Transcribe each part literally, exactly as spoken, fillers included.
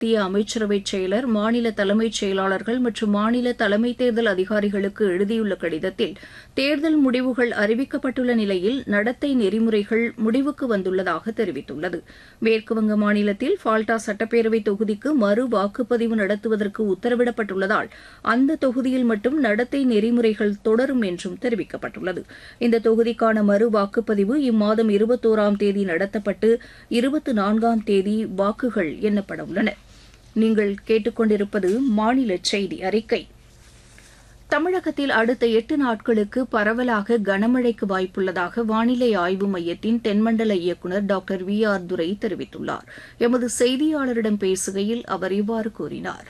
மத்திய அமைச்சரவைச் செயலர், மாநில தலைமைச் செயலாளர்கள் மற்றும் மாநில தலைமை தேர்தல் அதிகாரிகளுக்கு எழுதியுள்ள கடிதத்தில் தேர்தல் முடிவுகள் அறிவிக்கப்பட்டுள்ள நிலையில் நடத்தை நெறிமுறைகள் முடிவுக்கு வந்துள்ளதாக தெரிவித்துள்ளது. மேற்குவங்க மாநிலத்தில் ஃபால்டா சட்டப்பேரவை தொகுதிக்கு மறு வாக்குப்பதிவு நடத்துவதற்கு உத்தரவிடப்பட்டுள்ளதால் அந்த தொகுதியில் மட்டும் நடத்தை நெறிமுறைகள் தொடரும் என்றும் தெரிவிக்கப்பட்டுள்ளது. இந்த தொகுதிக்கான மறு வாக்குப்பதிவு இம்மாதம் இருபத்தோராம் தேதி நடத்தப்பட்டு இருபத்தி நான்காம் தேதி வாக்குகள் எண்ணப்பட உள்ளன. நீங்கள் கேட்டுக்கொண்டிருப்பது மாநில செய்தி அறிக்கை. தமிழகத்தில் அடுத்த எட்டு நாட்களுக்கு பரவலாக கனமழைக்கு வாய்ப்புள்ளதாக வானிலை ஆய்வு மையத்தின் தென்மண்டல இயக்குநர் டாக்டர் வி ஆர் துரை தெரிவித்துள்ளார். எமது செய்தியாளரிடம் பேசுகையில் அவர் இவ்வாறு கூறினார்.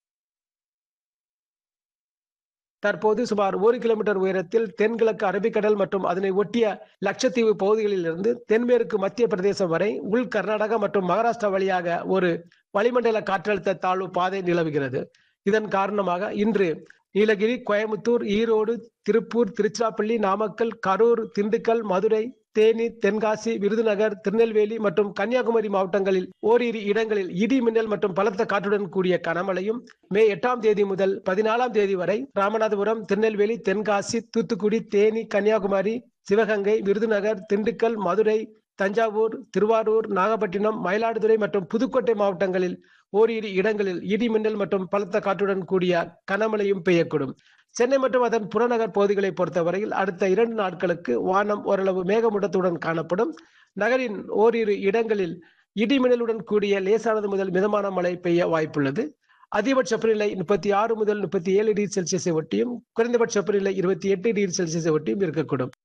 தற்போது சுமார் ஒரு கிலோமீட்டர் உயரத்தில் தென்கிழக்கு அரபிக்கடல் மற்றும் அதனை ஒட்டிய லட்சத்தீவு பகுதிகளில் இருந்து தென்மேற்கு மத்திய பிரதேசம் வரை உள் கர்நாடகா மற்றும் மகாராஷ்டிரா வழியாக ஒரு வளிமண்டல காற்றழுத்த தாழ்வு பாதை நிலவுகிறது. இதன் காரணமாக இன்று நீலகிரி, கோயம்புத்தூர், ஈரோடு, திருப்பூர், திருச்சிராப்பள்ளி, நாமக்கல், கரூர், திண்டுக்கல், மதுரை, தேனி, தென்காசி, விருதுநகர், திருநெல்வேலி மற்றும் கன்னியாகுமரி மாவட்டங்களில் ஓரிரு இடங்களில் இடி மின்னல் மற்றும் பலத்த காற்றுடன் கூடிய கனமழையும், மே எட்டாம் தேதி முதல் பதினாலாம் தேதி வரை ராமநாதபுரம், திருநெல்வேலி, தென்காசி, தூத்துக்குடி, தேனி, கன்னியாகுமரி, சிவகங்கை, விருதுநகர், திண்டுக்கல், மதுரை, தஞ்சாவூர், திருவாரூர், நாகப்பட்டினம், மயிலாடுதுறை மற்றும் புதுக்கோட்டை மாவட்டங்களில் ஓரிரு இடங்களில் இடி மின்னல் மற்றும் பலத்த காற்றுடன் கூடிய கனமழையும் பெய்யக்கூடும். சென்னை மற்றும் அதன் புறநகர் பகுதிகளை பொறுத்தவரையில் அடுத்த இரண்டு நாட்களுக்கு வானம் ஓரளவு மேகமூட்டத்துடன் காணப்படும். நகரின் ஓரிரு இடங்களில் இடி மின்னலுடன் கூடிய லேசானது முதல் மிதமான மழை பெய்ய வாய்ப்புள்ளது. அதிகபட்ச வெப்பநிலை முப்பத்தி ஆறு முதல் முப்பத்தி ஏழு டிகிரி செல்சியஸை ஒட்டியும் குறைந்தபட்ச வெப்பநிலை இருபத்தி எட்டு டிகிரி செல்சியஸை ஒட்டியும் இருக்கக்கூடும்.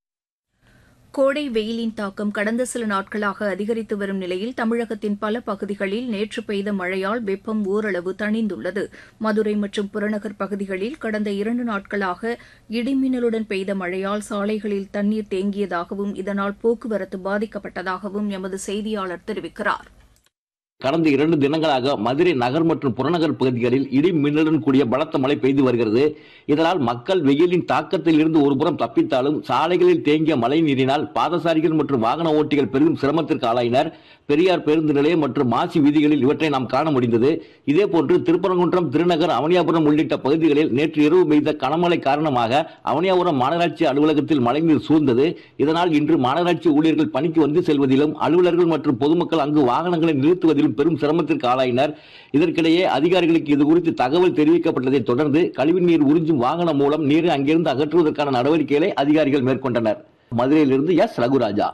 கோடை வெயிலின் தாக்கம் கடந்த சில நாட்களாக அதிகரித்து வரும் நிலையில் தமிழகத்தின் பல பகுதிகளில் நேற்று பெய்த மழையால் வெப்பம் ஓரளவு தணிந்துள்ளது. மதுரை மற்றும் புறநகர் பகுதிகளில் கடந்த இரண்டு நாட்களாக இடிமின்னலுடன் பெய்த மழையால் சாலைகளில் தண்ணீர் தேங்கியதாகவும் இதனால் போக்குவரத்து பாதிக்கப்பட்டதாகவும் எமது செய்தியாளர் தெரிவிக்கிறார். கடந்த இரண்டு தினங்களாக மதுரை நகர் மற்றும் புறநகர் பகுதிகளில் இடி மின்னலுடன் கூடிய பலத்த மழை பெய்து வருகிறது. இதனால் மக்கள் வெயிலின் தாக்கத்தில் இருந்து ஒருபுறம் தப்பித்தாலும் சாலைகளில் தேங்கிய மழை நீரினால் பாதசாரிகள் மற்றும் வாகன ஓட்டிகள் பெரிதும் சிரமத்திற்கு ஆளாயினர். பெரியார் பேருந்து நிலையம் மற்றும் மாசி வீதிகளில் இவற்றை நாம் காண முடிந்தது. இதேபோன்று திருப்பரங்குன்றம், திருநகர், அவனியாபுரம் உள்ளிட்ட பகுதிகளில் நேற்று இரவு பெய்த கனமழை காரணமாக அவனியாபுரம் மாநகராட்சி அலுவலகத்தில் மழைநீர் சூழ்ந்தது. இதனால் இன்று மாநகராட்சி ஊழியர்கள் பணிக்கு வந்து செல்வதிலும் அலுவலர்கள் மற்றும் பொதுமக்கள் அங்கு வாகனங்களை நிறுத்துவதிலும் பெரும் சிரமத்திற்கு ஆளாயினர். இதற்கிடையே அதிகாரிகளுக்கு இதுகுறித்து தகவல் தெரிவிக்கப்பட்டதை தொடர்ந்து கழிவுநீர் உறிஞ்சும் வாகனம் மூலம் நீரை அங்கிருந்து அகற்றுவதற்கான நடவடிக்கைகளை அதிகாரிகள் மேற்கொண்டனர். மதுரையிலிருந்து எஸ் ரகுராஜா.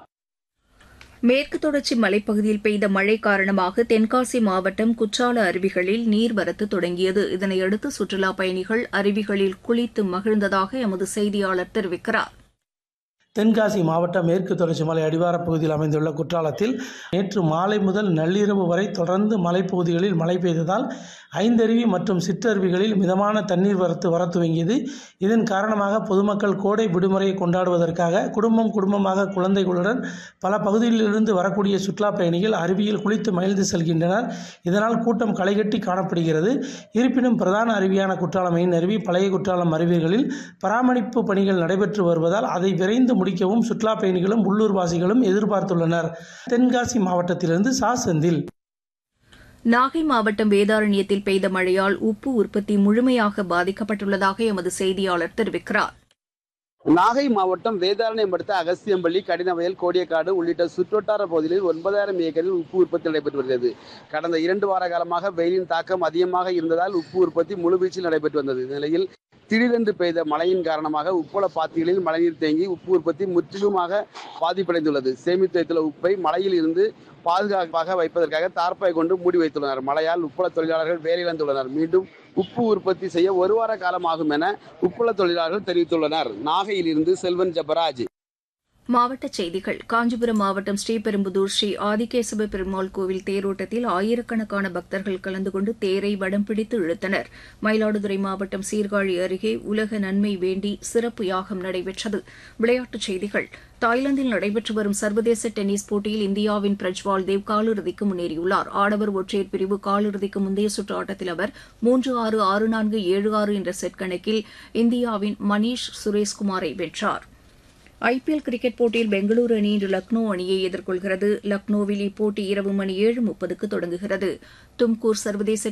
மேற்கு தொடர்ச்சி மலைப்பகுதியில் பெய்த மழை காரணமாக தென்காசி மாவட்டம் குற்றால அருவிகளில் நீர்வரத்து தொடங்கியது. இதனையடுத்து சுற்றுலாப் பயணிகள் அருவிகளில் குளித்து மகிழ்ந்ததாக எமது செய்தியாளர் தெரிவிக்கிறார். தென்காசி மாவட்டம் மேற்கு தொடர்ச்சி மலை அடிவாரப் பகுதியில் அமைந்துள்ள குற்றாலத்தில் நேற்று மாலை முதல் நள்ளிரவு வரை தொடர்ந்து மலைப்பகுதிகளில் மழை பெய்ததால் ஐந்தருவி மற்றும் சிற்றருவிகளில் மிதமான தண்ணீர் வரத்து வர துவங்கியது. இதன் காரணமாக பொதுமக்கள் கோடை விடுமுறையை கொண்டாடுவதற்காக குடும்பம் குடும்பமாக குழந்தைகளுடன் பல பகுதிகளிலிருந்து வரக்கூடிய சுற்றுலா பயணிகள் அருவியில் குளித்து மகிழ்ந்து செல்கின்றனர். இதனால் கூட்டம் களைகட்டி காணப்படுகிறது. இருப்பினும் பிரதான அருவியான குற்றாலம் மெயின் அருவி, பழைய குற்றாலம் அருவிகளில் பராமரிப்பு பணிகள் நடைபெற்று வருவதால் அதை விரைந்து முடிக்கவும் சுற்றுலா பயணிகளும் உள்ளூர்வாசிகளும் எதிர்பார்த்துள்ளனர். தென்காசி மாவட்டத்திலிருந்து சா செந்தில். நாகை மாவட்டம் வேதாரண்யத்தில் பெய்த மழையால் உப்பு உற்பத்தி முழுமையாக பாதிக்கப்பட்டுள்ளதாக எமது செய்தியாளர் தெரிவிக்கிறார். நாகை மாவட்டம் வேதாரண்யம் அடுத்த அகஸ்தியம்பள்ளி, கடினவயல், கோடியக்காடு உள்ளிட்ட சுற்றுவட்டார பகுதிகளில் ஒன்பதாயிரம் ஏக்கரில் உப்பு உற்பத்தி நடைபெற்று வருகிறது. கடந்த இரண்டு வார காலமாக வெயிலின் தாக்கம் அதிகமாக இருந்ததால் உப்பு உற்பத்தி முழுவீச்சில் நடைபெற்று வந்தது. இந்த நிலையில் திடீரென்று பெய்த மழையின் காரணமாக உப்பள பாத்திகளில் மழைநீர் தேங்கி உப்பு உற்பத்தி முற்றிலுமாக பாதிப்படைந்துள்ளது. சேமித்து வைத்துள்ள உப்பை மழையில் இருந்து பாதுகாப்பாக வைப்பதற்காக தார்ப்பாய் கொண்டு மூடி வைத்துள்ளனர். மழையால் உப்பள தொழிலாளர்கள் வேலையிழந்துள்ளனர். மீண்டும் உப்பு உற்பத்தி செய்ய ஒரு வார காலம் ஆகும் என உப்பள தொழிலாளர்கள் தெரிவித்துள்ளனர். நாகையில் இருந்து செல்வன் ஜபராஜ். மாவட்டச் செய்திகள். காஞ்சிபுரம் மாவட்டம் ஸ்ரீபெரும்புதூர் ஸ்ரீ ஆதிகேசவ பெருமாள் கோவில் தேரோட்டத்தில் ஆயிரக்கணக்கான பக்தர்கள் கலந்து கொண்டு தேரை வடம் பிடித்து இழுத்தனர். மயிலாடுதுறை மாவட்டம் சீர்காழி அருகே உலக நன்மை வேண்டி சிறப்பு யாகம் நடைபெற்றது. விளையாட்டுச் செய்திகள். தாய்லாந்தில் நடைபெற்று வரும் சர்வதேச டென்னிஸ் போட்டியில் இந்தியாவின் பிரஜ்வால் தேவ் காலிறுதிக்கு முன்னேறியுள்ளார். ஆடவர் ஒற்றையர் பிரிவு காலிறுதிக்கு முந்தைய சுற்று ஆட்டத்தில் அவர் மூன்று ஆறு, ஆறு நான்கு, ஏழு ஆறு என்ற செட் கணக்கில் இந்தியாவின் மணீஷ் சுரேஷ்குமாரை வென்றார். ஐபிஎல் கிரிக்கெட் போட்டியில் பெங்களூரு அணி இன்று லக்னோ அணியை எதிர்கொள்கிறது. லக்னோவில் இப்போட்டி இரவு மணி ஏழு முப்பதுக்கு தொடங்குகிறது. தும்கூர் சர்வதேச